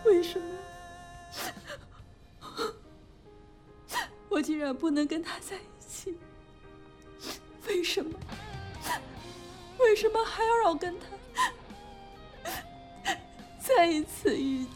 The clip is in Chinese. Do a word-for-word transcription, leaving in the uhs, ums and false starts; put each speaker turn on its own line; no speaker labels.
为什么我竟然不能跟他在一起？为什么？为什么还要让我跟他再一次遇